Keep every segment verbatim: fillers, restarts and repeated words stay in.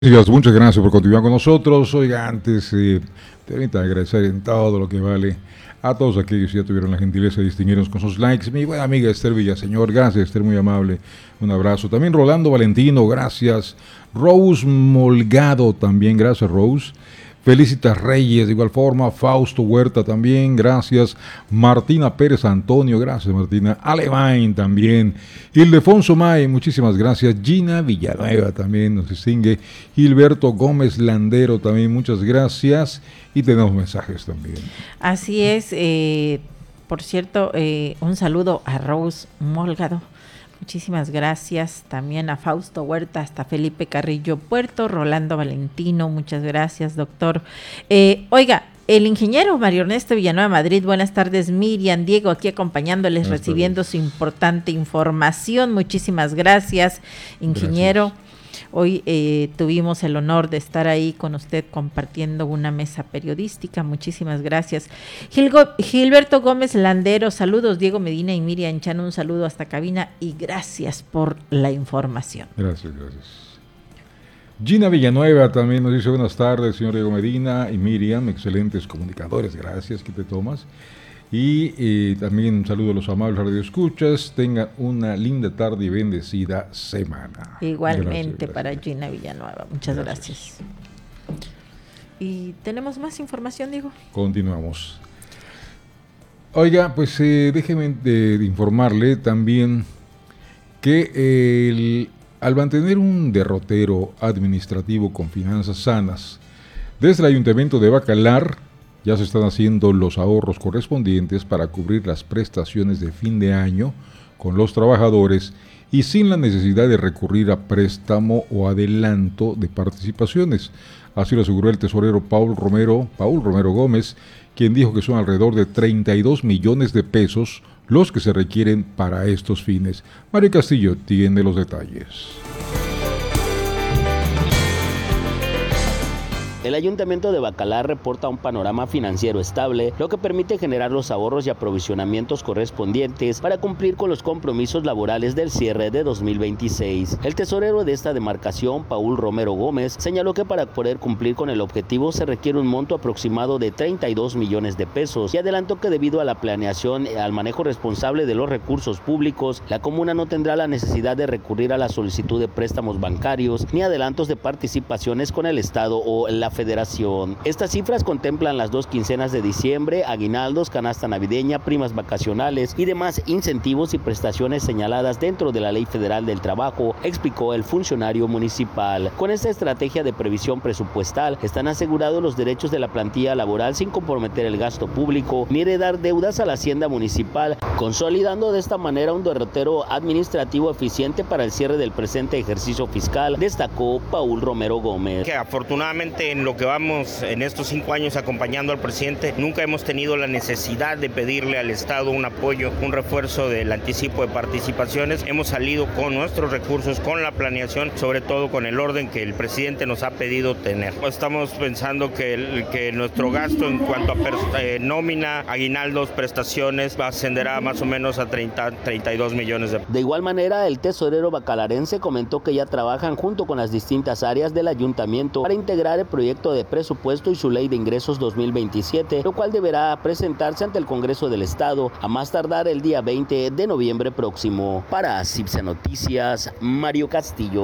Chicos, muchas gracias por continuar con nosotros. Oiga, antes, eh, te permito agradecer en todo lo que vale a todos aquellos que ya tuvieron la gentileza de distinguirnos con sus likes. Mi buena amiga Esther Villaseñor, gracias, Esther, muy amable. Un abrazo. También Rolando Valentino, gracias. Rose Molgado, también, gracias, Rose. Felicitas Reyes, de igual forma. Fausto Huerta también, gracias. Martina Pérez Antonio, gracias Martina. Alevain también. Ildefonso May, muchísimas gracias. Gina Villanueva también nos distingue. Gilberto Gómez Landero también, muchas gracias. Y tenemos mensajes también. Así es. Eh, por cierto, eh, un saludo a Rose Molgado. Muchísimas gracias también a Fausto Huerta, hasta Felipe Carrillo Puerto, Rolando Valentino, muchas gracias, doctor. Eh, oiga, el ingeniero Mario Ernesto Villanueva Madrid, buenas tardes, Miriam, Diego, aquí acompañándoles, buenas recibiendo tardes. Su importante información. Muchísimas gracias, ingeniero. Gracias. Hoy eh, tuvimos el honor de estar ahí con usted compartiendo una mesa periodística. Muchísimas gracias. Gilgo, Gilberto Gómez Landero, saludos. Diego Medina y Miriam Chan, un saludo hasta cabina y gracias por la información. Gracias, gracias. Gina Villanueva también nos dice buenas tardes, señor Diego Medina y Miriam, excelentes comunicadores. Gracias, que te tomas. Y eh, también un saludo a los amables radioescuchas. Tengan una linda tarde y bendecida semana. Igualmente gracias, gracias. Para Gina Villanueva. Muchas gracias. gracias. ¿Y tenemos más información, Diego? Continuamos. Oiga, pues eh, déjeme de, de informarle también que eh, el, al mantener un derrotero administrativo con finanzas sanas, desde el Ayuntamiento de Bacalar, ya se están haciendo los ahorros correspondientes para cubrir las prestaciones de fin de año con los trabajadores y sin la necesidad de recurrir a préstamo o adelanto de participaciones. Así lo aseguró el tesorero Paul Romero, Paul Romero Gómez, quien dijo que son alrededor de treinta y dos millones de pesos los que se requieren para estos fines. Mario Castillo tiene los detalles. El Ayuntamiento de Bacalar reporta un panorama financiero estable, lo que permite generar los ahorros y aprovisionamientos correspondientes para cumplir con los compromisos laborales del cierre de dos mil veintiséis. El tesorero de esta demarcación, Paul Romero Gómez, señaló que para poder cumplir con el objetivo se requiere un monto aproximado de treinta y dos millones de pesos y adelantó que debido a la planeación y al manejo responsable de los recursos públicos, la comuna no tendrá la necesidad de recurrir a la solicitud de préstamos bancarios ni adelantos de participaciones con el Estado o la Federación. Estas cifras contemplan las dos quincenas de diciembre, aguinaldos, canasta navideña, primas vacacionales y demás incentivos y prestaciones señaladas dentro de la Ley Federal del Trabajo, explicó el funcionario municipal. Con esta estrategia de previsión presupuestal están asegurados los derechos de la plantilla laboral sin comprometer el gasto público ni heredar deudas a la hacienda municipal, consolidando de esta manera un derrotero administrativo eficiente para el cierre del presente ejercicio fiscal, destacó Paul Romero Gómez. Que afortunadamente en lo que vamos en estos cinco años acompañando al presidente, nunca hemos tenido la necesidad de pedirle al Estado un apoyo, un refuerzo del anticipo de participaciones. Hemos salido con nuestros recursos, con la planeación, sobre todo con el orden que el presidente nos ha pedido tener. Estamos pensando que, el, que nuestro gasto en cuanto a eh, nómina, aguinaldos, prestaciones, ascenderá más o menos a treinta, treinta y dos millones de pesos. De igual manera, el tesorero bacalarense comentó que ya trabajan junto con las distintas áreas del ayuntamiento para integrar el proyecto de presupuesto y su ley de ingresos dos mil veintisiete, lo cual deberá presentarse ante el Congreso del Estado a más tardar el día veinte de noviembre próximo. Para Cipse Noticias, Mario Castillo.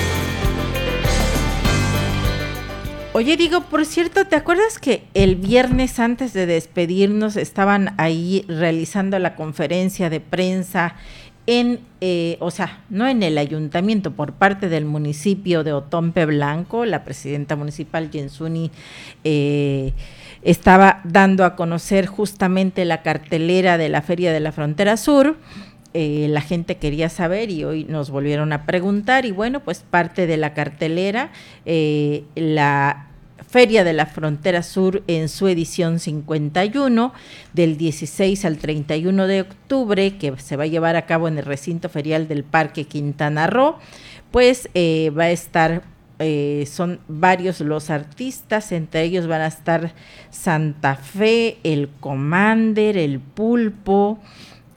Oye, digo, por cierto, ¿te acuerdas que el viernes antes de despedirnos estaban ahí realizando la conferencia de prensa en, eh, o sea, no en el ayuntamiento, por parte del municipio de Otompe Blanco? La presidenta municipal, Jensuni, eh, estaba dando a conocer justamente la cartelera de la Feria de la Frontera Sur. Eh, la gente quería saber y hoy nos volvieron a preguntar y bueno, pues parte de la cartelera, eh, la Feria de la Frontera Sur en su edición cincuenta y uno, del dieciséis al treinta y uno de octubre, que se va a llevar a cabo en el recinto ferial del Parque Quintana Roo, pues eh, va a estar, eh, son varios los artistas, entre ellos van a estar Santa Fe, el Commander, el Pulpo,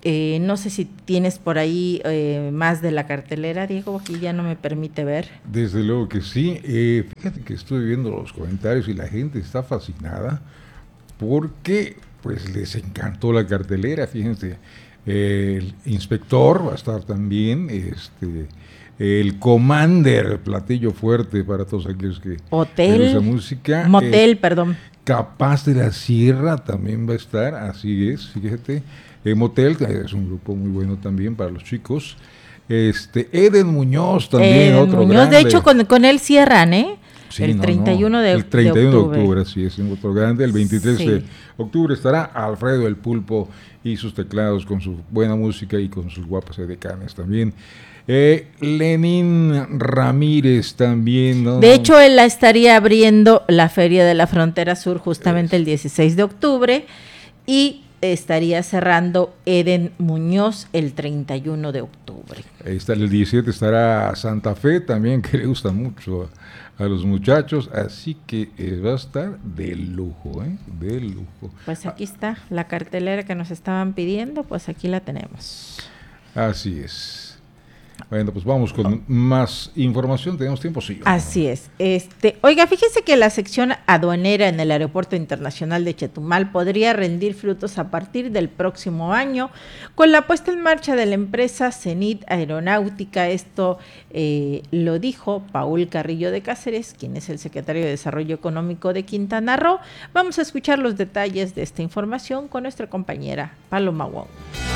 Eh, no sé si tienes por ahí eh, más de la cartelera, Diego, aquí ya no me permite ver. Desde luego que sí. Eh, fíjate que estoy viendo los comentarios y la gente está fascinada porque pues les encantó la cartelera. Fíjense, eh, el inspector va a estar también, este, el Commander, platillo fuerte para todos aquellos que Hotel, les gusta música. Motel, eh, perdón. Capaz de la Sierra también va a estar, así es, fíjate. Eh, Motel es un grupo muy bueno también para los chicos. Este, Eden Muñoz también, Eden otro Muñoz, grande. de hecho, con, con él cierran, ¿eh? Sí, el no, treinta y uno no. de, el treinta y uno de octubre. octubre. Así es, un otro grande. El veintitrés Sí. de octubre estará Alfredo el Pulpo y sus teclados con su buena música y con sus guapas edecanes también. Eh, Lenín Ramírez también, ¿no? De hecho, él la estaría abriendo la Feria de la Frontera Sur justamente Es. el dieciséis de octubre y estaría cerrando Eden Muñoz el treinta y uno de octubre. Ahí está, el diecisiete estará Santa Fe también, que le gusta mucho a, a los muchachos, así que eh, va a estar de lujo, ¿eh? De lujo. Pues aquí está la cartelera que nos estaban pidiendo, pues aquí la tenemos. Así es. Bueno, pues vamos con más información. ¿Tenemos tiempo? Sí. Así es. Este, oiga, fíjese que la sección aduanera en el Aeropuerto Internacional de Chetumal podría rendir frutos a partir del próximo año con la puesta en marcha de la empresa Cenit Aeronáutica. Esto eh, lo dijo Paul Carrillo de Cáceres, quien es el secretario de Desarrollo Económico de Quintana Roo. Vamos a escuchar los detalles de esta información con nuestra compañera Paloma Wong.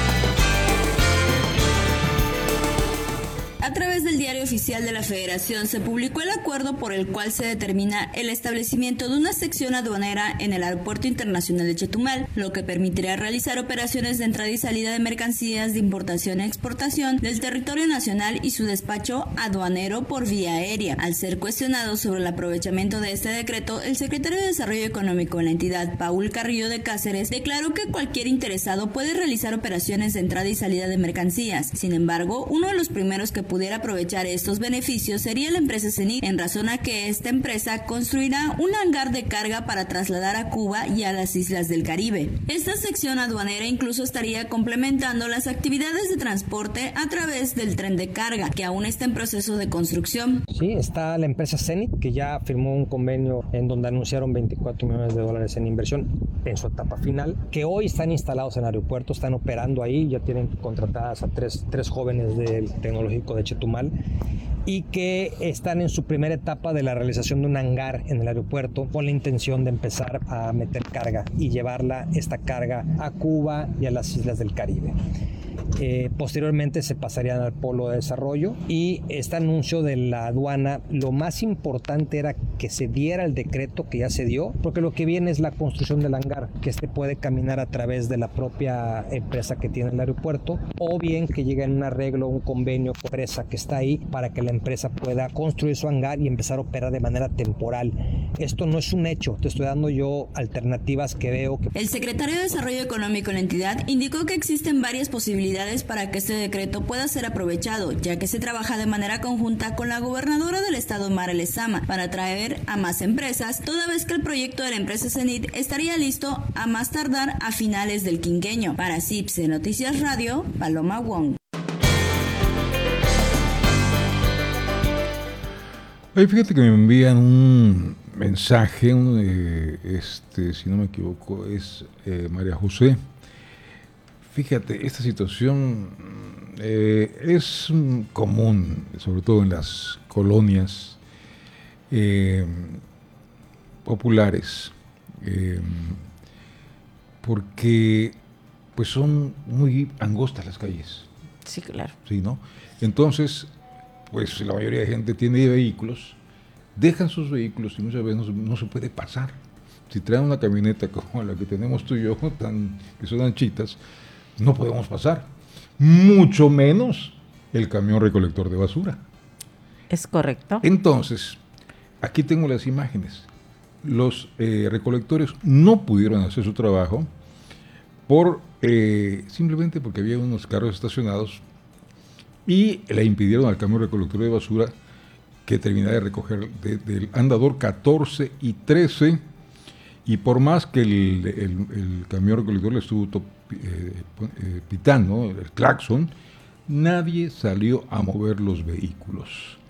A través del Diario Oficial de la Federación se publicó el acuerdo por el cual se determina el establecimiento de una sección aduanera en el Aeropuerto Internacional de Chetumal, lo que permitirá realizar operaciones de entrada y salida de mercancías de importación y exportación del territorio nacional y su despacho aduanero por vía aérea. Al ser cuestionado sobre el aprovechamiento de este decreto, el secretario de Desarrollo Económico en la entidad, Paul Carrillo de Cáceres, declaró que cualquier interesado puede realizar operaciones de entrada y salida de mercancías. Sin embargo, uno de los primeros que pudiera aprovechar estos beneficios sería la empresa Cenit, en razón a que esta empresa construirá un hangar de carga para trasladar a Cuba y a las islas del Caribe. Esta sección aduanera incluso estaría complementando las actividades de transporte a través del tren de carga, que aún está en proceso de construcción. Sí, está la empresa Cenit, que ya firmó un convenio en donde anunciaron veinticuatro millones de dólares en inversión en su etapa final, que hoy están instalados en el aeropuerto, están operando ahí, ya tienen contratadas a tres, tres jóvenes del Tecnológico de Chetumal y que están en su primera etapa de la realización de un hangar en el aeropuerto con la intención de empezar a meter carga y llevarla, esta carga, a Cuba y a las islas del Caribe. Eh, posteriormente se pasarían al polo de desarrollo y este anuncio de la aduana, lo más importante era que se diera el decreto, que ya se dio, porque lo que viene es la construcción del hangar, que este puede caminar a través de la propia empresa que tiene el aeropuerto, o bien que llegue en un arreglo, un convenio con la empresa que está ahí para que la empresa pueda construir su hangar y empezar a operar de manera temporal. Esto no es un hecho, te estoy dando yo alternativas que veo. Que... El secretario de Desarrollo Económico en la entidad indicó que existen varias posibilidades para que este decreto pueda ser aprovechado, ya que se trabaja de manera conjunta con la gobernadora del estado, Mara Lezama, para atraer a más empresas, toda vez que el proyecto de la empresa Cenit estaría listo a más tardar a finales del quinquenio. Para C I P S E Noticias Radio, Paloma Wong. Ay, fíjate que me envían un mensaje, un, eh, este, si no me equivoco, es eh, María José. Fíjate, esta situación eh, es común, sobre todo en las colonias eh, populares, eh, porque pues son muy angostas las calles. Sí, claro. Sí, ¿no? Entonces, pues la mayoría de gente tiene vehículos, dejan sus vehículos y muchas veces no, no se puede pasar. Si traen una camioneta como la que tenemos tú y yo, tan, que son anchitas, no podemos pasar, mucho menos el camión recolector de basura. Es correcto. Entonces, aquí tengo las imágenes. Los eh, recolectores no pudieron hacer su trabajo por eh, simplemente porque había unos carros estacionados y le impidieron al camión recolector de basura que terminara de recoger de, del andador catorce y trece, y por más que el, el, el camión recolector le estuvo to- eh, eh, pitando el claxon, nadie salió a mover los vehículos.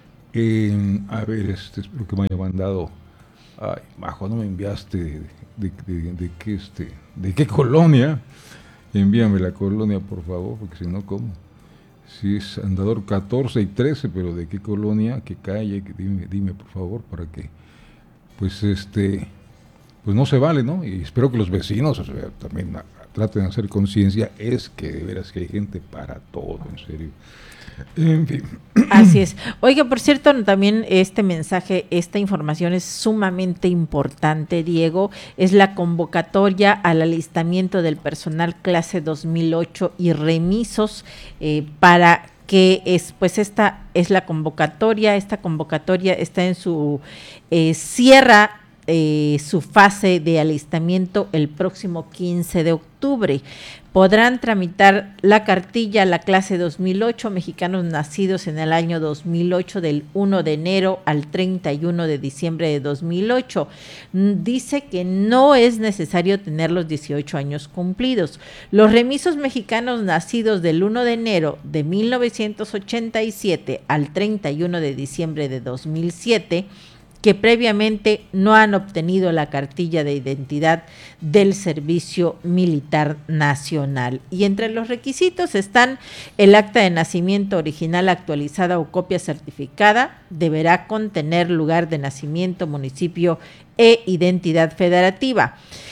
Eh, a ver, este, espero que me haya mandado. Ay, Majo, no me enviaste de, de, de, de qué este, de qué colonia. Envíame la colonia, por favor, porque si no, ¿cómo? Si es Andador catorce y trece, pero ¿de qué colonia? ¿Qué calle? Dime, dime, por favor, para que, pues, este, pues no se vale, ¿no? Y espero que los vecinos, o sea, también a, a, traten de hacer conciencia, es que de veras que hay gente para todo, en serio. En fin. Así es. Oiga, por cierto, también este mensaje, esta información es sumamente importante, Diego. Es la convocatoria al alistamiento del personal clase dos mil ocho y remisos eh, para que es, pues esta es la convocatoria. Esta convocatoria está en su eh, cierra eh, su fase de alistamiento el próximo quince de octubre. Podrán tramitar la cartilla la clase dos mil ocho, mexicanos nacidos en el año dos mil ocho, del primero de enero al treinta y uno de diciembre de dos mil ocho. Dice que no es necesario tener los dieciocho años cumplidos. Los remisos mexicanos nacidos del primero de enero de mil novecientos ochenta y siete al treinta y uno de diciembre de dos mil siete, que previamente no han obtenido la cartilla de identidad del Servicio Militar Nacional. Y entre los requisitos están el acta de nacimiento original actualizada o copia certificada, deberá contener lugar de nacimiento, municipio e identidad federativa.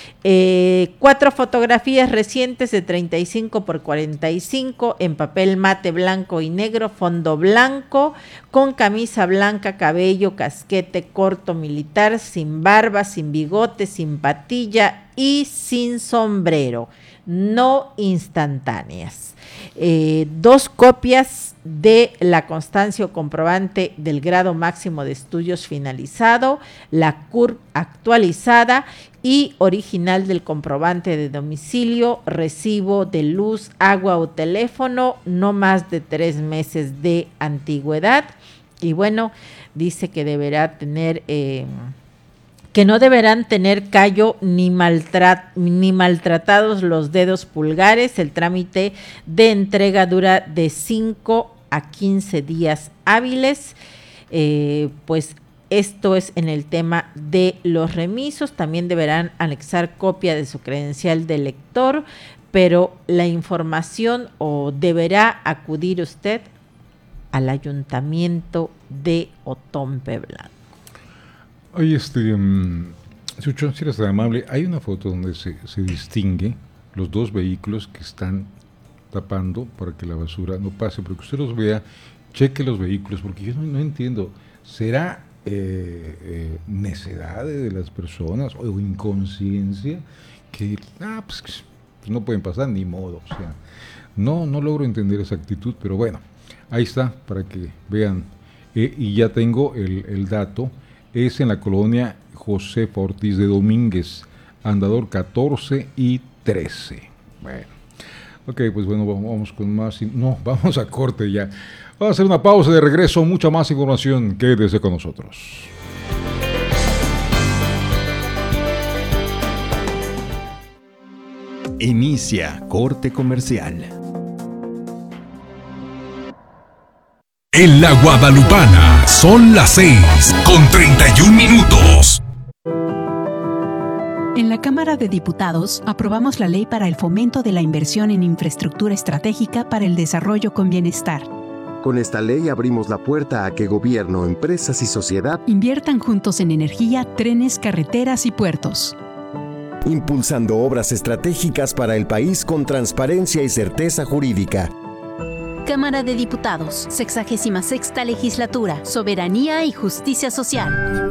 Eh, cuatro fotografías recientes de treinta y cinco por cuarenta y cinco en papel mate blanco y negro, fondo blanco, con camisa blanca, cabello, casquete corto militar, sin barba, sin bigote, sin patilla y sin sombrero, no instantáneas. Eh, dos copias de la constancia o comprobante del grado máximo de estudios finalizado, la C U R P actualizada y original del comprobante de domicilio, recibo de luz, agua o teléfono, no más de tres meses de antigüedad. Y bueno, dice que deberá tener... Eh, que no deberán tener callo ni, maltrat, ni maltratados los dedos pulgares. El trámite de entrega dura de cinco a quince días hábiles. Eh, pues esto es en el tema de los remisos. También deberán anexar copia de su credencial de lector, pero la información o deberá acudir usted al Ayuntamiento de Otompe Blanco. Oye, este, um, Suchón, si eres tan amable, hay una foto donde se, se distingue los dos vehículos que están tapando para que la basura no pase, pero que usted los vea, cheque los vehículos, porque yo no, no entiendo, ¿será eh, eh, necedad de las personas o inconsciencia que ah, pues, no pueden pasar ni modo? O sea, no, no logro entender esa actitud, pero bueno, ahí está, para que vean, eh, y ya tengo el, el dato. Es en la colonia José Ortiz de Domínguez, Andador catorce y trece. Bueno, ok, pues bueno, vamos con más. No, vamos a corte ya. Vamos a hacer una pausa, de regreso, mucha más información. Quédese con nosotros. Inicia corte comercial. En la Guadalupana son las seis con treinta y un minutos. En la Cámara de Diputados aprobamos la ley para el fomento de la inversión en infraestructura estratégica para el desarrollo con bienestar. Con esta ley abrimos la puerta a que gobierno, empresas y sociedad inviertan juntos en energía, trenes, carreteras y puertos. Impulsando obras estratégicas para el país con transparencia y certeza jurídica. Cámara de Diputados, sexagésima sexta legislatura, soberanía y justicia social.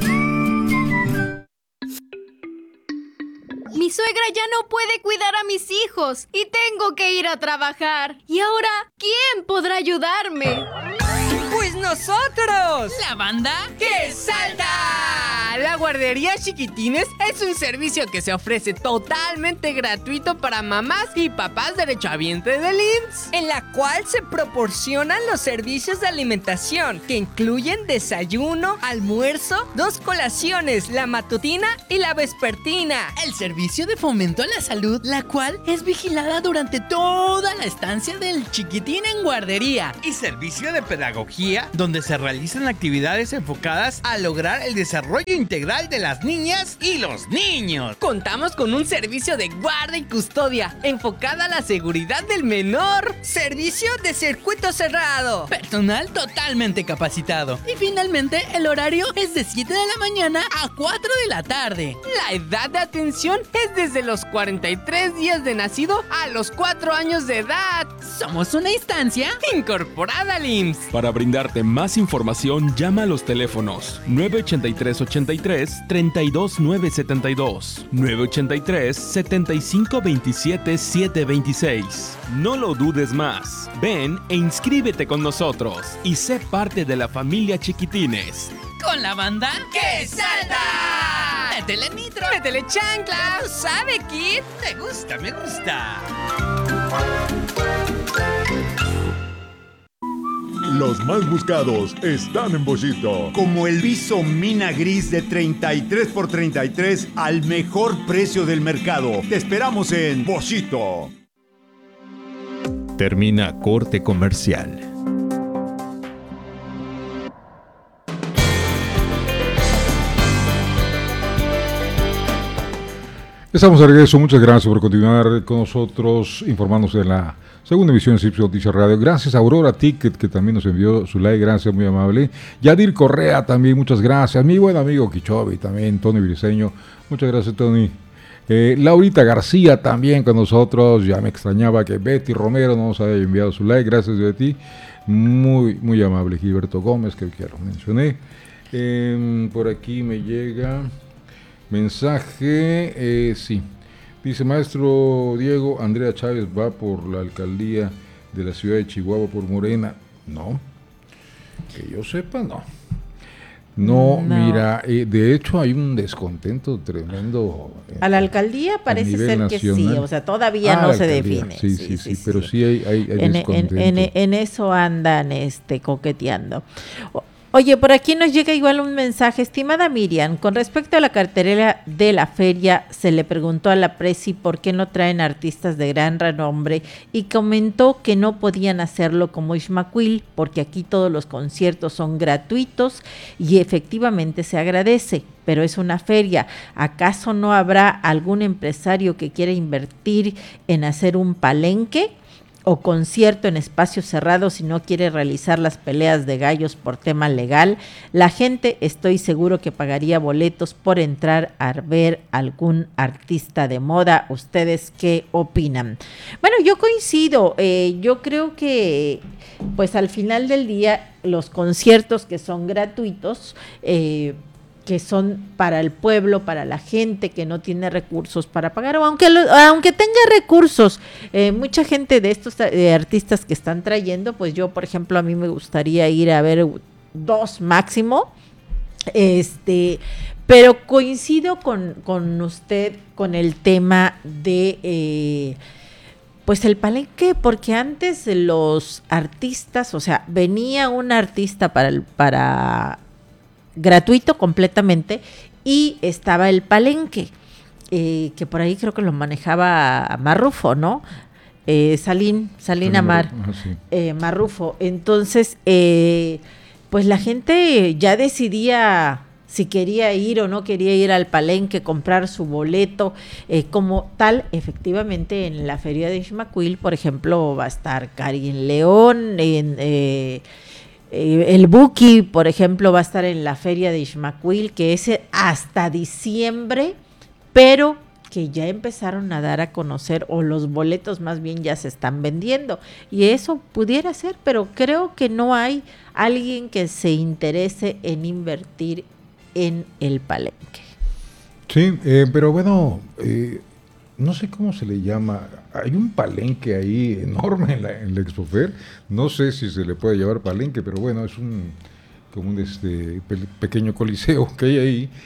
Mi suegra ya no puede cuidar a mis hijos y tengo que ir a trabajar. ¿Y ahora quién podrá ayudarme? ¡Pues nosotros! ¿La banda? ¡Que salta! La Guardería Chiquitines es un servicio que se ofrece totalmente gratuito para mamás y papás derechohabientes del I M S S, en la cual se proporcionan los servicios de alimentación que incluyen desayuno, almuerzo, dos colaciones, la matutina y la vespertina. El servicio de fomento a la salud, la cual es vigilada durante toda la estancia del chiquitín en guardería. Y servicio de pedagogía, donde se realizan actividades enfocadas a lograr el desarrollo integral de las niñas y los niños. Contamos con un servicio de guarda y custodia enfocada a la seguridad del menor. Servicio de circuito cerrado. Personal totalmente capacitado. Y finalmente, el horario es de siete de la mañana a cuatro de la tarde. La edad de atención es desde los cuarenta y tres días de nacido a los cuatro años de edad. Somos una instancia incorporada al I M S S. Para brindarte más información, llama a los teléfonos nueve ochenta y tres ochenta y tres treinta y dos nueve setenta y dos, nueve ochenta y tres setenta y cinco veintisiete siete veintiséis. No lo dudes más. Ven e inscríbete con nosotros y sé parte de la familia Chiquitines. Con la banda ¡Que salta! ¡Métele nitro! ¡Métele chancla! ¿Tú sabes, Kid? Me gusta, me gusta. Los más buscados están en Boschito. Como el viso mina gris de treinta y tres por treinta y tres al mejor precio del mercado. Te esperamos en Boschito. Termina corte comercial. Estamos de regreso, muchas gracias por continuar con nosotros informándose de la segunda emisión de C I P S Noticias Radio. Gracias a Aurora Ticket, que también nos envió su like, gracias, muy amable. Yadir Correa también, muchas gracias. Mi buen amigo Quichobi también, Tony Briseño, muchas gracias, Tony. Eh, Laurita García también con nosotros, ya me extrañaba que Betty Romero no nos haya enviado su like, gracias Betty. Muy, muy amable. Gilberto Gómez, que ya lo mencioné. Eh, por aquí me llega... Mensaje, eh, sí, dice maestro Diego, Andrea Chávez va por la alcaldía de la ciudad de Chihuahua por Morena. No, que yo sepa, no. No, no. Mira, eh, de hecho hay un descontento tremendo. Eh, a la alcaldía parece ser nacional. Que sí, o sea, todavía ah, no se define. Sí, sí, sí, sí, sí, pero sí hay, hay, hay en, descontento. En, en, en eso andan este, coqueteando. Oye, por aquí nos llega igual un mensaje. Estimada Miriam, con respecto a la cartelera de la feria, se le preguntó a la Presi por qué no traen artistas de gran renombre y comentó que no podían hacerlo como Ixmaquil, porque aquí todos los conciertos son gratuitos y efectivamente se agradece, pero es una feria. ¿Acaso no habrá algún empresario que quiera invertir en hacer un palenque o concierto en espacios cerrados si no quiere realizar las peleas de gallos por tema legal? La gente, estoy seguro que pagaría boletos por entrar a ver algún artista de moda. ¿Ustedes qué opinan? Bueno, yo coincido, eh, yo creo que pues al final del día los conciertos que son gratuitos, eh, que son para el pueblo, para la gente que no tiene recursos para pagar, o aunque lo, aunque tenga recursos, eh, mucha gente de estos eh, artistas que están trayendo, pues yo, por ejemplo, a mí me gustaría ir a ver dos máximo, este, pero coincido con, con usted con el tema de eh, pues el palenque, porque antes los artistas, o sea, venía un artista para el, para gratuito completamente y estaba el palenque, eh, que por ahí creo que lo manejaba Marrufo, ¿no? Eh, Salín, Salín Amar, Mar, sí. eh, Marrufo. Entonces, eh, pues la gente ya decidía si quería ir o no quería ir al palenque, comprar su boleto, eh, como tal. Efectivamente, en la feria de Ixmaquil, por ejemplo, va a estar Karin León, en... Eh, el Buki, por ejemplo, va a estar en la feria de Ixmaquil, que es hasta diciembre, pero que ya empezaron a dar a conocer, o los boletos más bien ya se están vendiendo, y eso pudiera ser, pero creo que no hay alguien que se interese en invertir en el palenque. Sí, eh, pero bueno, eh, no sé cómo se le llama, hay un palenque ahí enorme en la, en la Expofer, no sé si se le puede llamar palenque, pero bueno, es un como un este pe- pequeño coliseo que hay ahí,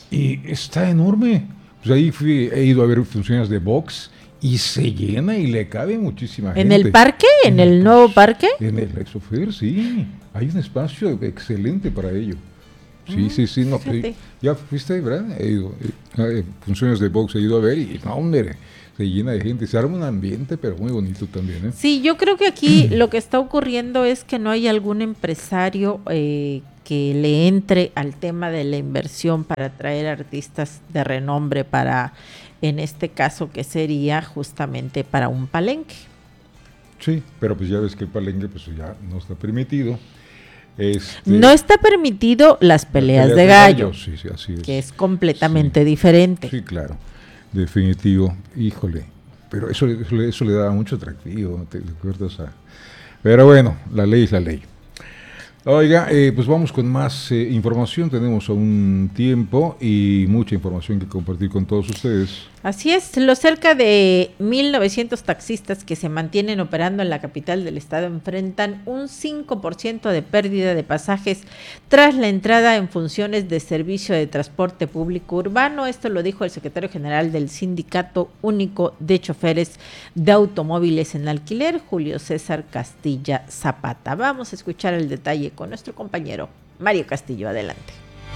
y está enorme. Pues ahí fui, he ido a ver funciones de box y se llena y le cabe muchísima ¿En gente. el parque? ¿En el nuevo parque? En el Exofer, sí. Hay un espacio excelente para ello. Sí, mm, sí, sí. No, ya fuiste, ¿verdad? He ido, eh, funciones de box he ido a ver y no, hombre, se llena de gente. Se arma un ambiente, pero muy bonito también, ¿eh? Sí, yo creo que aquí lo que está ocurriendo es que no hay algún empresario eh, que le entre al tema de la inversión para traer artistas de renombre para, en este caso, que sería justamente para un palenque. Sí, pero pues ya ves que el palenque pues ya no está permitido. Este, no está permitido las peleas, las peleas de gallo, de gallo sí, sí, así es. Que es completamente sí, diferente. Sí, claro, definitivo. Híjole, pero eso, eso, eso le da mucho atractivo, ¿te acuerdas? A... Pero bueno, la ley es la ley. Oiga, eh, pues vamos con más eh, información, tenemos aún tiempo y mucha información que compartir con todos ustedes. Así es, los cerca de mil novecientos taxistas que se mantienen operando en la capital del estado enfrentan un cinco por ciento de pérdida de pasajes tras la entrada en funciones de servicio de transporte público urbano. Esto lo dijo el secretario general del Sindicato Único de Choferes de Automóviles en Alquiler, Julio César Castilla Zapata. Vamos a escuchar el detalle con nuestro compañero Mario Castillo. Adelante.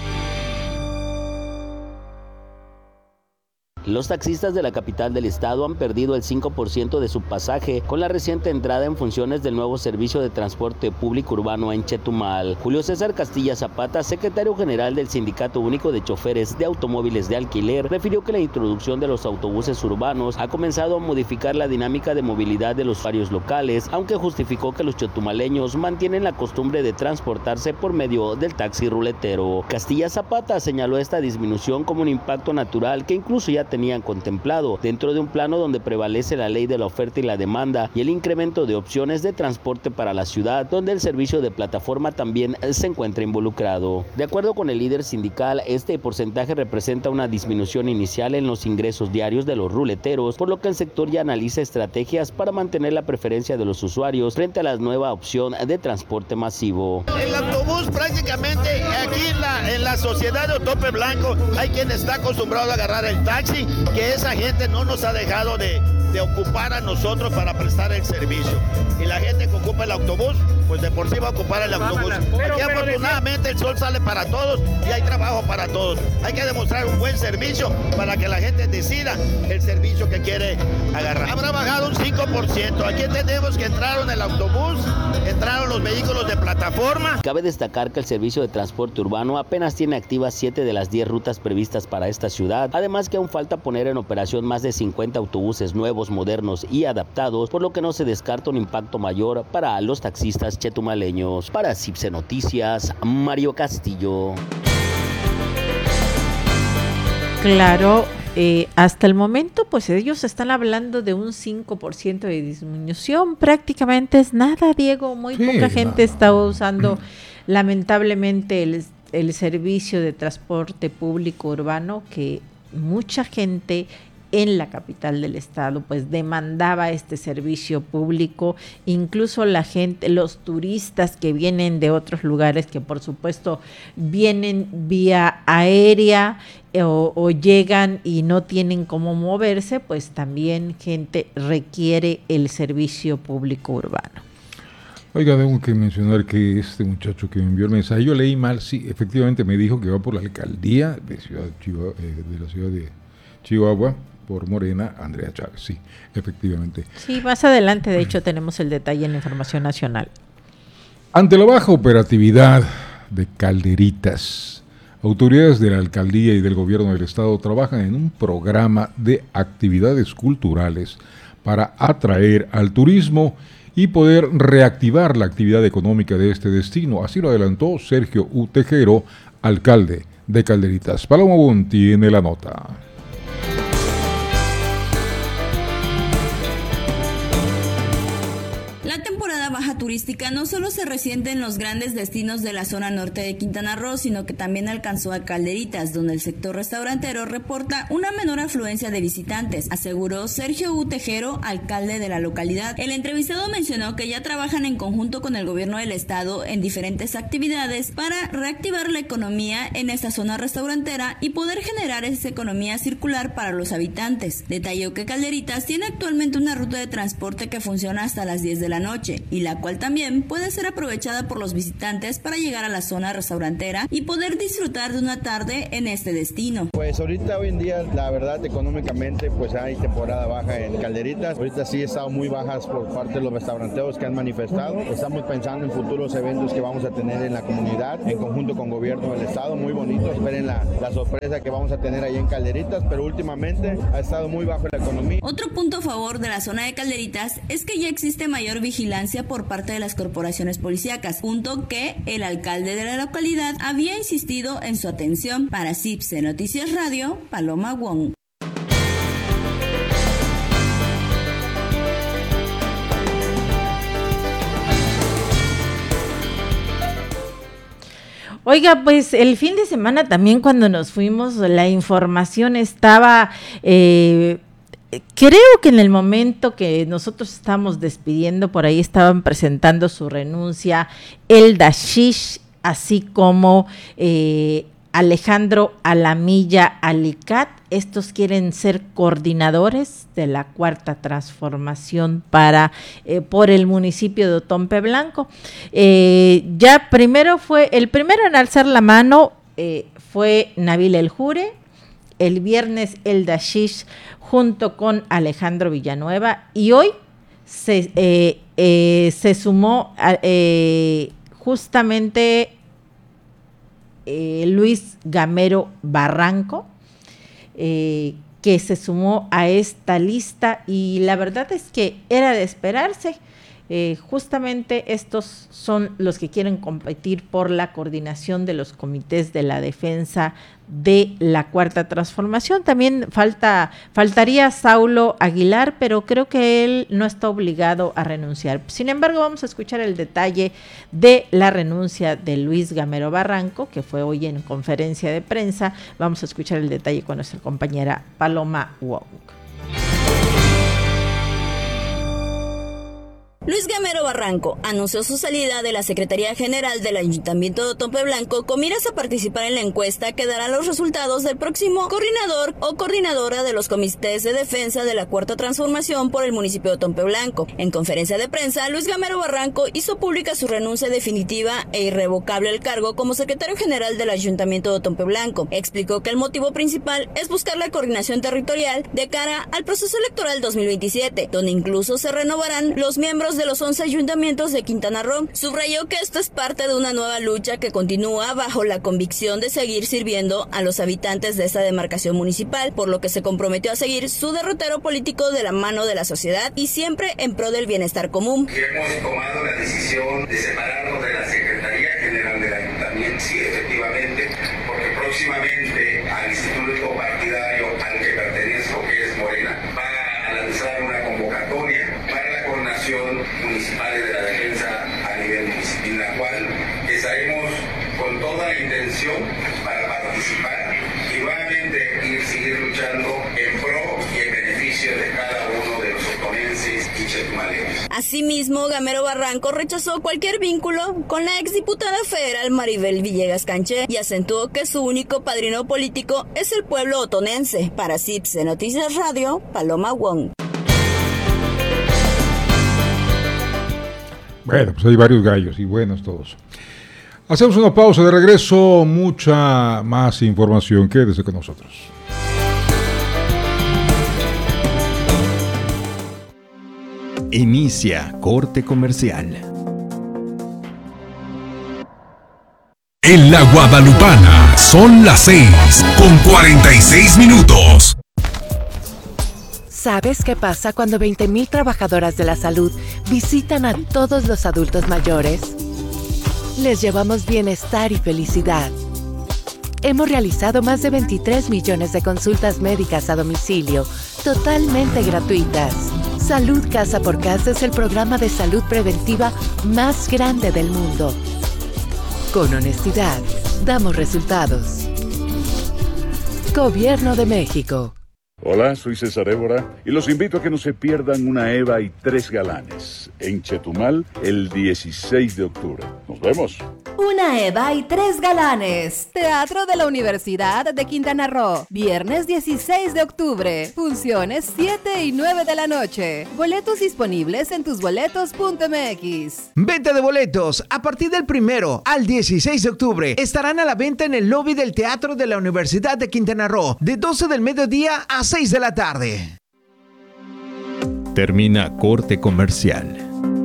Los taxistas de la capital del estado han perdido el cinco por ciento de su pasaje con la reciente entrada en funciones del nuevo servicio de transporte público urbano en Chetumal. Julio César Castilla Zapata, secretario general del Sindicato Único de Choferes de Automóviles de Alquiler, refirió que la introducción de los autobuses urbanos ha comenzado a modificar la dinámica de movilidad de los usuarios locales, aunque justificó que los chetumaleños mantienen la costumbre de transportarse por medio del taxi ruletero. Castilla Zapata señaló esta disminución como un impacto natural que incluso ya tenían contemplado dentro de un plano donde prevalece la ley de la oferta y la demanda y el incremento de opciones de transporte para la ciudad, donde el servicio de plataforma también se encuentra involucrado. De acuerdo con el líder sindical, este porcentaje representa una disminución inicial en los ingresos diarios de los ruleteros, por lo que el sector ya analiza estrategias para mantener la preferencia de los usuarios frente a la nueva opción de transporte masivo. El autobús prácticamente aquí en la, en la sociedad de Otope Blanco hay quien está acostumbrado a agarrar el taxi, que esa gente no nos ha dejado de, de ocupar a nosotros para prestar el servicio. Y la gente que ocupa el autobús, pues de por sí va a ocupar el autobús. Pero, Aquí pero, afortunadamente pero... el sol sale para todos y hay trabajo para todos. Hay que demostrar un buen servicio para que la gente decida el servicio que quiere agarrar. Habrá bajado un cinco por ciento. Aquí entendemos que entraron el autobús, entraron los vehículos de plataforma. Cabe destacar que el servicio de transporte urbano apenas tiene activas siete de las diez rutas previstas para esta ciudad. Además que aún falta poner en operación más de cincuenta autobuses nuevos, modernos y adaptados, por lo que no se descarta un impacto mayor para los taxistas chetumaleños. Para Cipse Noticias, Mario Castillo. Claro, eh, hasta el momento pues ellos están hablando de un cinco por ciento de disminución, prácticamente es nada, Diego, muy sí, poca gente no. está usando lamentablemente el, el servicio de transporte público urbano, que mucha gente en la capital del estado pues demandaba este servicio público, incluso la gente, los turistas que vienen de otros lugares, que por supuesto vienen vía aérea eh, o, o llegan y no tienen cómo moverse, pues también gente requiere el servicio público urbano. Oiga, tengo que mencionar que este muchacho que me envió el mensaje, yo leí mal, sí, efectivamente me dijo que va por la alcaldía de, ciudad Chihuahua, eh, de la ciudad de Chihuahua, por Morena, Andrea Chávez, sí, efectivamente. Sí, más adelante, de hecho, tenemos el detalle en la información nacional. Ante la baja operatividad de Calderitas, autoridades de la alcaldía y del gobierno del estado trabajan en un programa de actividades culturales para atraer al turismo y poder reactivar la actividad económica de este destino. Así lo adelantó Sergio U. Tejero, alcalde de Calderitas. Paloma Bun tiene la nota. La temporada temporada baja turística no solo se resiente en los grandes destinos de la zona norte de Quintana Roo, sino que también alcanzó a Calderitas, donde el sector restaurantero reporta una menor afluencia de visitantes, aseguró Sergio U. Tejero, alcalde de la localidad. El entrevistado mencionó que ya trabajan en conjunto con el gobierno del estado en diferentes actividades para reactivar la economía en esta zona restaurantera y poder generar esa economía circular para los habitantes. Detalló que Calderitas tiene actualmente una ruta de transporte que funciona hasta las diez de la noche y la cual también puede ser aprovechada por los visitantes para llegar a la zona restaurantera y poder disfrutar de una tarde en este destino. Pues ahorita hoy en día la verdad económicamente pues hay temporada baja en Calderitas. Ahorita sí ha estado muy bajas por parte de los restauranteros que han manifestado. Estamos pensando en futuros eventos que vamos a tener en la comunidad en conjunto con gobierno del estado, muy bonitos. Esperen la, la sorpresa que vamos a tener ahí en Calderitas, pero últimamente ha estado muy bajo la economía. Otro punto a favor de la zona de Calderitas es que ya existe mayor vigilancia por parte de las corporaciones policíacas, punto que el alcalde de la localidad había insistido en su atención. Para C I P C Noticias Radio, Paloma Wong. Oiga, pues el fin de semana también cuando nos fuimos la información estaba, eh, creo que en el momento que nosotros estábamos despidiendo, por ahí estaban presentando su renuncia el Dashish, así como eh, Alejandro Alamilla Alicat. Estos quieren ser coordinadores de la Cuarta Transformación para eh, por el municipio de Otompe Blanco. Eh, ya primero fue, el primero en alzar la mano eh, fue Nabil El Jure. El viernes el Dashish junto con Alejandro Villanueva y hoy se, eh, eh, se sumó a, eh, justamente eh, Luis Gamero Barranco, Eh, que se sumó a esta lista y la verdad es que era de esperarse. Eh, justamente estos son los que quieren competir por la coordinación de los comités de la defensa de la Cuarta Transformación. También falta faltaría Saulo Aguilar, pero creo que él no está obligado a renunciar. Sin embargo, vamos a escuchar el detalle de la renuncia de Luis Gamero Barranco, que fue hoy en conferencia de prensa. Vamos a escuchar el detalle con nuestra compañera Paloma Wong. Luis Gamero Barranco anunció su salida de la Secretaría General del Ayuntamiento de Otompe Blanco con miras a participar en la encuesta que dará los resultados del próximo coordinador o coordinadora de los comités de defensa de la Cuarta Transformación por el municipio de Otompe Blanco. En conferencia de prensa, Luis Gamero Barranco hizo pública su renuncia definitiva e irrevocable al cargo como secretario general del Ayuntamiento de Otompe Blanco. Explicó que el motivo principal es buscar la coordinación territorial de cara al proceso electoral dos mil veintisiete, donde incluso se renovarán los miembros de los once ayuntamientos de Quintana Roo. Subrayó que esto es parte de una nueva lucha que continúa bajo la convicción de seguir sirviendo a los habitantes de esta demarcación municipal, por lo que se comprometió a seguir su derrotero político de la mano de la sociedad y siempre en pro del bienestar común. Hemos tomado la decisión de separarnos de la Secretaría General del Ayuntamiento, sí, efectivamente, porque próximamente al instituto partidario al que pertenezco, que es Morena, va a lanzar una convocatoria para la coordinación municipal de la defensa a nivel municipal, en la cual estaremos con toda la intención para participar y nuevamente ir seguir luchando en pro y en beneficio de cada uno de los otonenses y chetumaleños. Asimismo, Gamero Barranco rechazó cualquier vínculo con la exdiputada federal Maribel Villegas Canché y acentuó que su único padrino político es el pueblo otonense. Para C I P C Noticias Radio, Paloma Wong. Bueno, pues hay varios gallos y buenos todos. Hacemos una pausa, de regreso mucha más información. Quédese con nosotros. Inicia Corte Comercial. En la Guadalupana son las seis con cuarenta y seis minutos. ¿Sabes qué pasa cuando veinte mil trabajadoras de la salud visitan a todos los adultos mayores? Les llevamos bienestar y felicidad. Hemos realizado más de veintitrés millones de consultas médicas a domicilio, totalmente gratuitas. Salud Casa por Casa es el programa de salud preventiva más grande del mundo. Con honestidad, damos resultados. Gobierno de México. Hola, soy César Évora y los invito a que no se pierdan una Eva y tres galanes en Chetumal el dieciséis de octubre. Nos vemos. Una Eva y tres galanes. Teatro de la Universidad de Quintana Roo. Viernes dieciséis de octubre. Funciones siete y nueve de la noche. Boletos disponibles en tusboletos punto m x. Venta de boletos a partir del primero al dieciséis de octubre. Estarán a la venta en el lobby del Teatro de la Universidad de Quintana Roo de doce del mediodía a seis de la tarde. Termina corte comercial.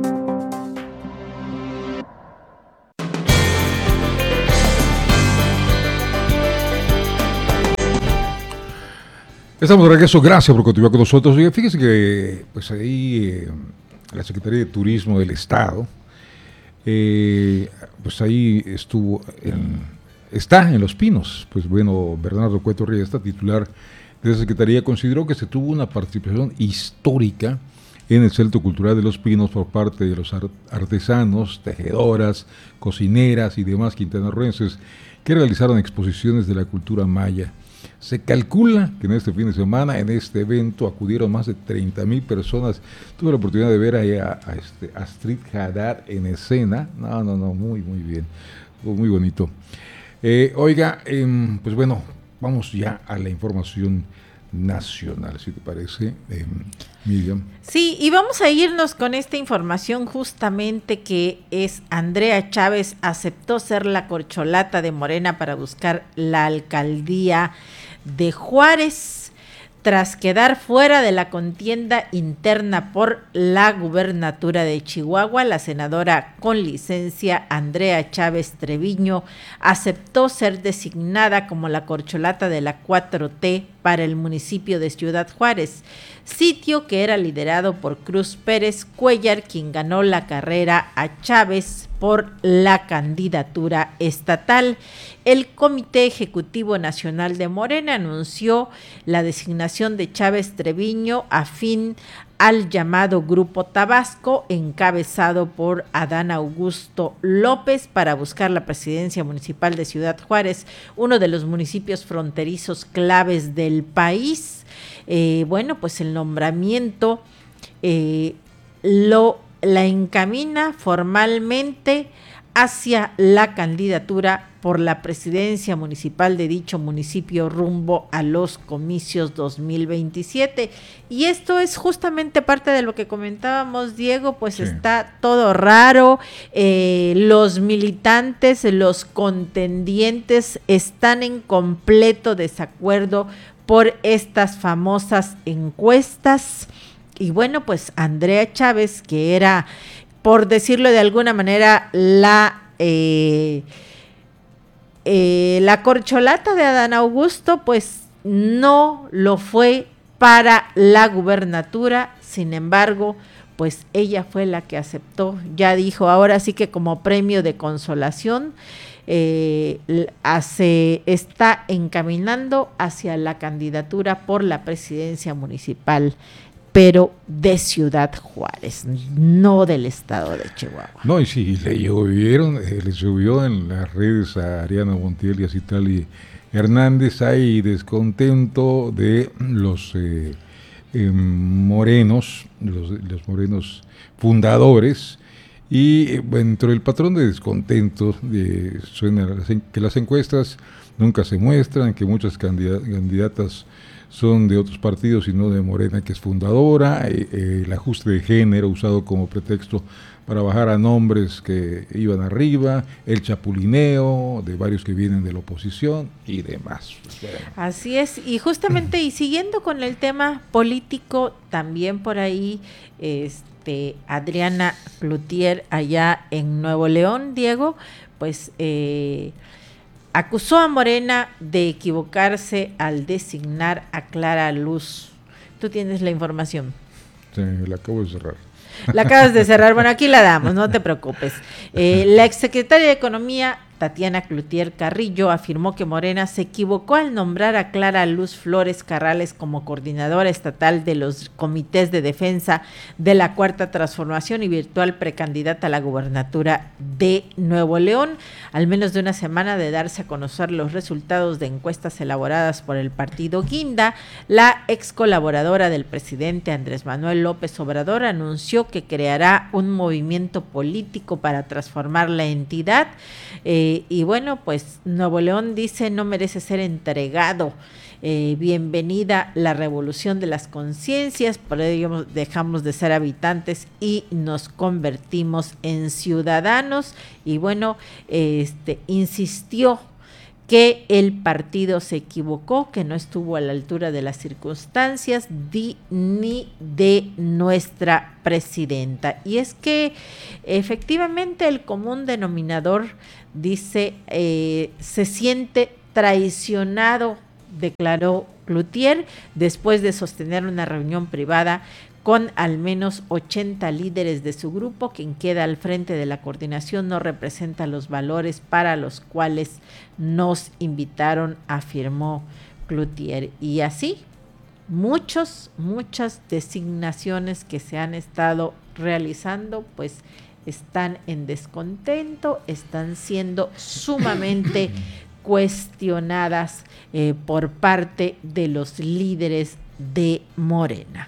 Estamos de regreso, gracias por continuar con nosotros. Oye, fíjese que pues ahí eh, la Secretaría de Turismo del Estado, eh, pues ahí estuvo, en, está en Los Pinos. Pues bueno, Bernardo Cueto Riesta, titular de esa Secretaría, consideró que se tuvo una participación histórica en el Centro Cultural de Los Pinos por parte de los artesanos, tejedoras, cocineras y demás quintanarroenses que realizaron exposiciones de la cultura maya. Se calcula que en este fin de semana, en este evento, acudieron más de treinta mil personas. Tuve la oportunidad de ver ahí a, a este Astrid Haddad en escena. No, no, no, muy, muy bien. Muy bonito. Eh, oiga, eh, pues bueno, vamos ya a la información nacional, si te parece, eh, Miriam. Sí, y vamos a irnos con esta información justamente que es Andrea Chávez aceptó ser la corcholata de Morena para buscar la alcaldía de Juárez. Tras quedar fuera de la contienda interna por la gubernatura de Chihuahua, la senadora con licencia Andrea Chávez Treviño aceptó ser designada como la corcholata de la cuatro T para el municipio de Ciudad Juárez, sitio que era liderado por Cruz Pérez Cuellar, quien ganó la carrera a Chávez por la candidatura estatal. El Comité Ejecutivo Nacional de Morena anunció la designación de Chávez Treviño afín al llamado Grupo Tabasco, encabezado por Adán Augusto López, para buscar la presidencia municipal de Ciudad Juárez, uno de los municipios fronterizos claves del país. Eh, bueno, pues el nombramiento eh, lo la encamina formalmente hacia la candidatura por la presidencia municipal de dicho municipio rumbo a los comicios dos mil veintisiete. Y esto es justamente parte de lo que comentábamos, Diego, pues sí. Está todo raro, eh, los militantes, los contendientes están en completo desacuerdo por estas famosas encuestas. Y bueno, pues Andrea Chávez, que era, por decirlo de alguna manera, la eh, eh, la corcholata de Adán Augusto, pues no lo fue para la gubernatura. Sin embargo, pues ella fue la que aceptó, ya dijo, ahora sí que como premio de consolación, eh, se está encaminando hacia la candidatura por la presidencia municipal, pero de Ciudad Juárez, no del estado de Chihuahua. No, y si le llovieron, eh, le subió en las redes a Ariana Montiel y a Citlali Hernández, hay descontento de los eh, eh, morenos, los, los morenos fundadores, y eh, dentro del patrón de descontento de, suena que las encuestas nunca se muestran, que muchas candidatas son de otros partidos y no de Morena, que es fundadora, eh, eh, el ajuste de género usado como pretexto para bajar a nombres que iban arriba, el chapulineo de varios que vienen de la oposición y demás. Así es, y justamente y siguiendo con el tema político, también por ahí este Adriana Cloutier allá en Nuevo León, Diego, pues eh, acusó a Morena de equivocarse al designar a Clara Luz. Tú tienes la información. Sí, la acabo de cerrar. La acabas de cerrar. Bueno, aquí la damos, no te preocupes. Eh, la exsecretaria de Economía Tatiana Cloutier Carrillo, afirmó que Morena se equivocó al nombrar a Clara Luz Flores Carrales como coordinadora estatal de los comités de defensa de la Cuarta Transformación y virtual precandidata a la gubernatura de Nuevo León. Al menos de una semana de darse a conocer los resultados de encuestas elaboradas por el partido Guinda, la ex colaboradora del presidente Andrés Manuel López Obrador anunció que creará un movimiento político para transformar la entidad. Eh, y bueno, pues Nuevo León dice no merece ser entregado. Eh, bienvenida la revolución de las conciencias, por ello dejamos de ser habitantes y nos convertimos en ciudadanos. Y bueno, este insistió que el partido se equivocó, que no estuvo a la altura de las circunstancias di, ni de nuestra presidenta. Y es que efectivamente el común denominador dice eh, se siente traicionado, declaró Cloutier después de sostener una reunión privada con al menos ochenta líderes de su grupo. Quien queda al frente de la coordinación no representa los valores para los cuales nos invitaron, afirmó Cloutier. Y así, muchos, muchas designaciones que se han estado realizando, pues están en descontento, están siendo sumamente cuestionadas eh, por parte de los líderes de Morena.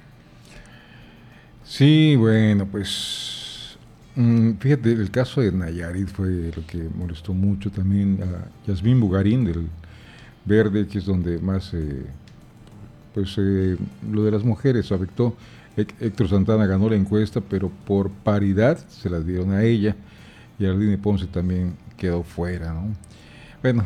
Sí, bueno, pues mmm, fíjate, el caso de Nayarit fue lo que molestó mucho también a Yasmín Bugarín del Verde, que es donde más eh, pues eh, lo de las mujeres afectó. Héctor Santana ganó la encuesta, pero por paridad se la dieron a ella, y Ardine Ponce también quedó fuera, ¿no? Bueno,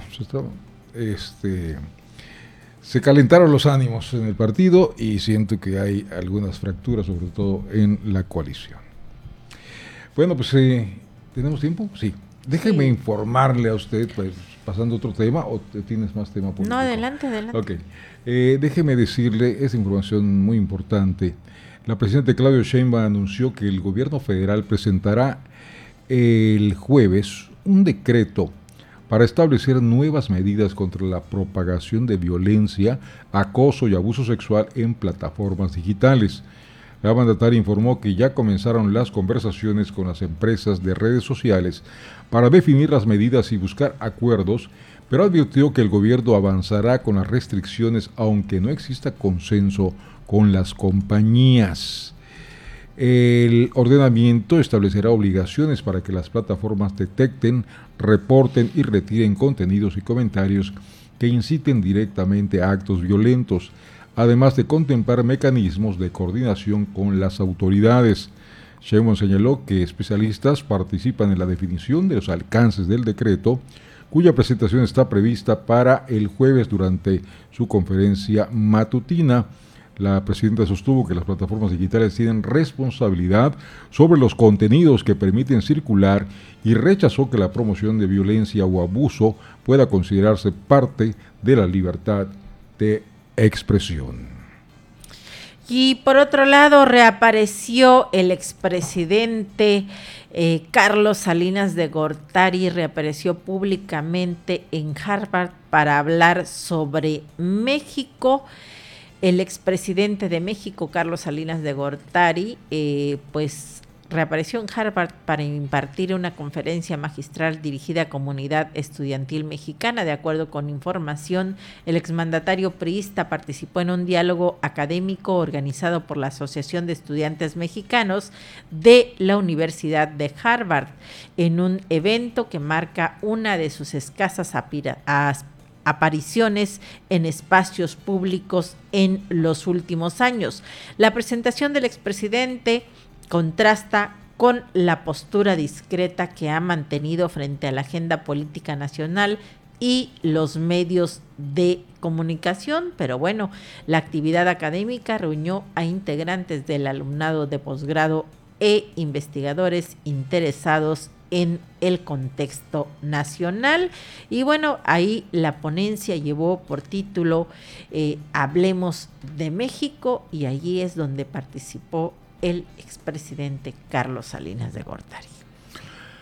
este, se calentaron los ánimos en el partido y siento que hay algunas fracturas, sobre todo en la coalición. Bueno, pues eh, ¿tenemos tiempo? Sí. Déjeme sí. informarle a usted, pues, pasando a otro tema, ¿o tienes más tema político? No, adelante, adelante. Ok. Eh, déjeme decirle, es información muy importante. La presidenta Claudia Sheinbaum anunció que el gobierno federal presentará el jueves un decreto para establecer nuevas medidas contra la propagación de violencia, acoso y abuso sexual en plataformas digitales. La mandataria informó que ya comenzaron las conversaciones con las empresas de redes sociales para definir las medidas y buscar acuerdos, pero advirtió que el gobierno avanzará con las restricciones aunque no exista consenso con las compañías. El ordenamiento establecerá obligaciones para que las plataformas detecten, reporten y retiren contenidos y comentarios que inciten directamente a actos violentos, además de contemplar mecanismos de coordinación con las autoridades. Sheinbaum señaló que especialistas participan en la definición de los alcances del decreto, cuya presentación está prevista para el jueves durante su conferencia matutina. La presidenta sostuvo que las plataformas digitales tienen responsabilidad sobre los contenidos que permiten circular y rechazó que la promoción de violencia o abuso pueda considerarse parte de la libertad de expresión. Y por otro lado, reapareció el expresidente eh, Carlos Salinas de Gortari, reapareció públicamente en Harvard para hablar sobre México. El expresidente de México, Carlos Salinas de Gortari, eh, pues reapareció en Harvard para impartir una conferencia magistral dirigida a comunidad estudiantil mexicana. De acuerdo con información, el exmandatario priista participó en un diálogo académico organizado por la Asociación de Estudiantes Mexicanos de la Universidad de Harvard, en un evento que marca una de sus escasas aspiraciones apariciones en espacios públicos en los últimos años. La presentación del expresidente contrasta con la postura discreta que ha mantenido frente a la agenda política nacional y los medios de comunicación, pero bueno, la actividad académica reunió a integrantes del alumnado de posgrado e investigadores interesados en el contexto nacional. Y bueno, ahí la ponencia llevó por título eh, Hablemos de México, y allí es donde participó el expresidente Carlos Salinas de Gortari.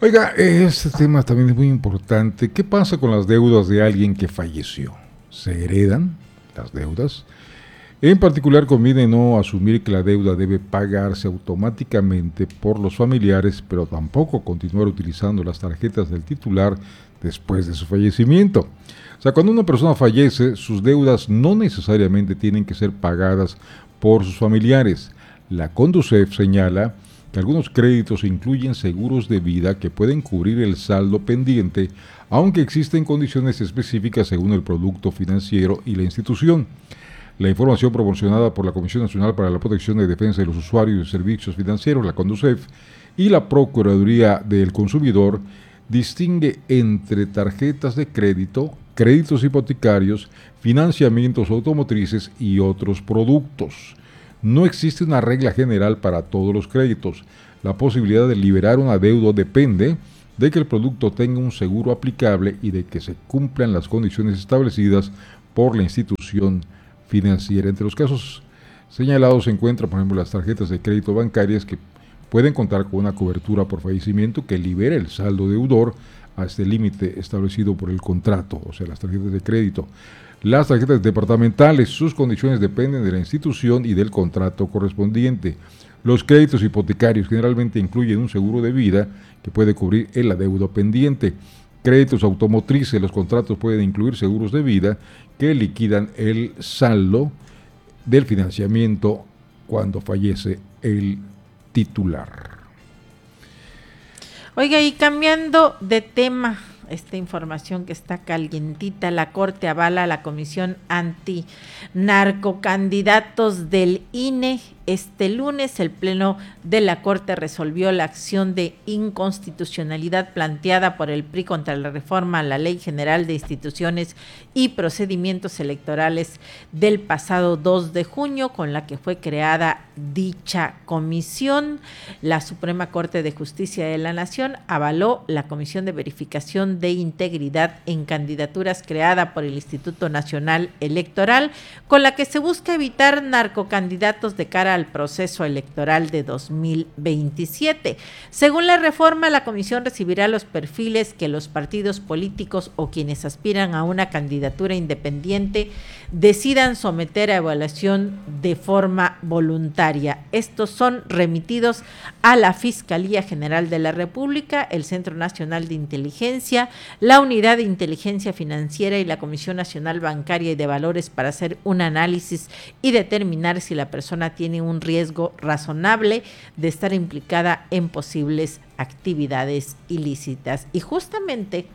Oiga, este tema también es muy importante. ¿Qué pasa con las deudas de alguien que falleció? ¿Se heredan las deudas? En particular, conviene no asumir que la deuda debe pagarse automáticamente por los familiares, pero tampoco continuar utilizando las tarjetas del titular después de su fallecimiento. O sea, cuando una persona fallece, sus deudas no necesariamente tienen que ser pagadas por sus familiares. La Conducef señala que algunos créditos incluyen seguros de vida que pueden cubrir el saldo pendiente, aunque existen condiciones específicas según el producto financiero y la institución. La información proporcionada por la Comisión Nacional para la Protección y Defensa de los Usuarios de Servicios Financieros, la Conducef, y la Procuraduría del Consumidor distingue entre tarjetas de crédito, créditos hipotecarios, financiamientos automotrices y otros productos. No existe una regla general para todos los créditos. La posibilidad de liberar un adeudo depende de que el producto tenga un seguro aplicable y de que se cumplan las condiciones establecidas por la institución financiera. Entre los casos señalados se encuentran, por ejemplo, las tarjetas de crédito bancarias que pueden contar con una cobertura por fallecimiento que libera el saldo deudor hasta el límite establecido por el contrato, o sea, las tarjetas de crédito. Las tarjetas departamentales, sus condiciones dependen de la institución y del contrato correspondiente. Los créditos hipotecarios generalmente incluyen un seguro de vida que puede cubrir el adeudo pendiente. Créditos automotrices, los contratos pueden incluir seguros de vida que liquidan el saldo del financiamiento cuando fallece el titular. Oiga, y cambiando de tema, esta información que está calientita, la Corte avala la Comisión Antinarcocandidatos del I N E. Este lunes el Pleno de la Corte resolvió la acción de inconstitucionalidad planteada por el P R I contra la reforma a la Ley General de Instituciones y Procedimientos Electorales del pasado dos de junio, con la que fue creada dicha comisión. La Suprema Corte de Justicia de la Nación avaló la Comisión de Verificación de Integridad en Candidaturas creada por el Instituto Nacional Electoral, con la que se busca evitar narcocandidatos de cara al proceso electoral de dos mil veintisiete. Según la reforma, la comisión recibirá los perfiles que los partidos políticos o quienes aspiran a una candidatura independiente decidan someter a evaluación de forma voluntaria. Estos son remitidos a la Fiscalía General de la República, el Centro Nacional de Inteligencia, la Unidad de Inteligencia Financiera y la Comisión Nacional Bancaria y de Valores para hacer un análisis y determinar si la persona tiene un riesgo razonable de estar implicada en posibles actividades ilícitas. Y justamente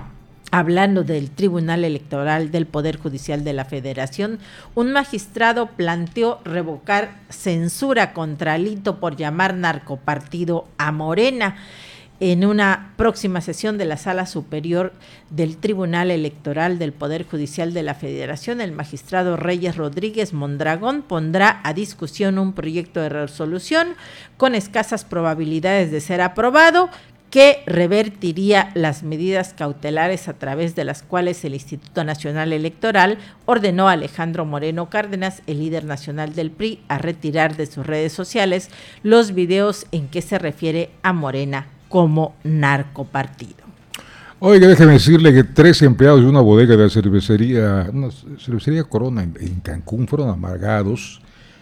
hablando del Tribunal Electoral del Poder Judicial de la Federación, un magistrado planteó revocar censura contra Alito por llamar narcopartido a Morena. En una próxima sesión de la Sala Superior del Tribunal Electoral del Poder Judicial de la Federación, el magistrado Reyes Rodríguez Mondragón pondrá a discusión un proyecto de resolución con escasas probabilidades de ser aprobado, que revertiría las medidas cautelares a través de las cuales el Instituto Nacional Electoral ordenó a Alejandro Moreno Cárdenas, el líder nacional del P R I, a retirar de sus redes sociales los videos en que se refiere a Morena como narcopartido. Oiga, déjeme decirle que tres empleados de una bodega de la cervecería, una cervecería Corona en, en Cancún fueron amargados,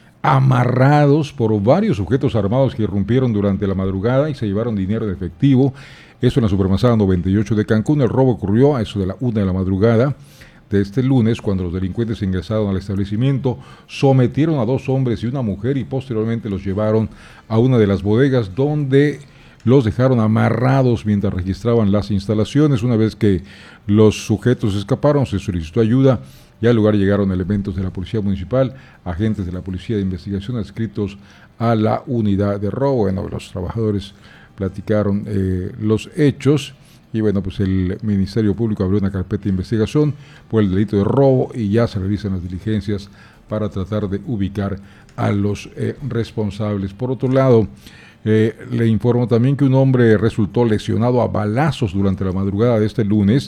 amarrados por varios sujetos armados que irrumpieron durante la madrugada y se llevaron dinero de efectivo. Eso en la Supermanzana noventa y ocho de Cancún. El robo ocurrió a eso de la una de la madrugada de este lunes, cuando los delincuentes ingresaron al establecimiento, sometieron a dos hombres y una mujer y posteriormente los llevaron a una de las bodegas donde los dejaron amarrados mientras registraban las instalaciones. Una vez que los sujetos escaparon, se solicitó ayuda y al lugar llegaron elementos de la Policía Municipal, agentes de la Policía de Investigación adscritos a la unidad de robo. Bueno, los trabajadores platicaron eh, los hechos y bueno, pues el Ministerio Público abrió una carpeta de investigación por el delito de robo y ya se realizan las diligencias para tratar de ubicar a los eh, responsables. Por otro lado, Eh, le informo también que un hombre resultó lesionado a balazos durante la madrugada de este lunes,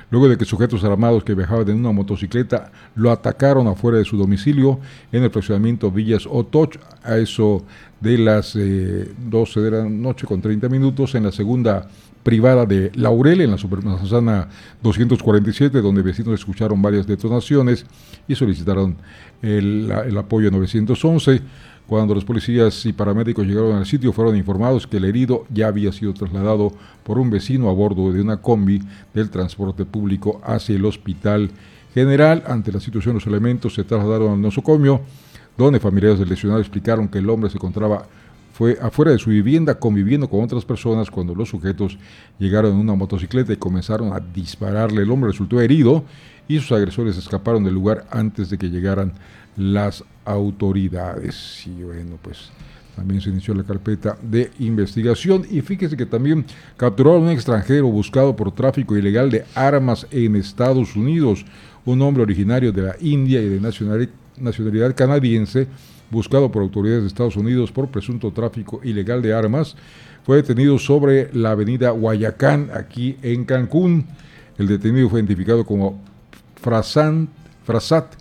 luego de que sujetos armados que viajaban en una motocicleta lo atacaron afuera de su domicilio en el fraccionamiento Villas Otoch, a eso de las eh, doce de la noche con treinta minutos, en la segunda privada de Laurel, en la Supermanzana doscientos cuarenta y siete, donde vecinos escucharon varias detonaciones y solicitaron el, el apoyo nueve once. Cuando los policías y paramédicos llegaron al sitio, fueron informados que el herido ya había sido trasladado por un vecino a bordo de una combi del transporte público hacia el Hospital General. Ante la situación, los elementos se trasladaron al nosocomio, donde familiares del lesionado explicaron que el hombre se encontraba fue afuera de su vivienda conviviendo con otras personas cuando los sujetos llegaron en una motocicleta y comenzaron a dispararle. El hombre resultó herido y sus agresores escaparon del lugar antes de que llegaran las autoridades. Y bueno, pues también se inició la carpeta de investigación. Y fíjese que también capturaron a un extranjero buscado por tráfico ilegal de armas en Estados Unidos. Un hombre originario de la India y de nacionalidad, nacionalidad canadiense, buscado por autoridades de Estados Unidos por presunto tráfico ilegal de armas, fue detenido sobre la avenida Guayacán, aquí en Cancún. El detenido fue identificado como Frasan, Frasat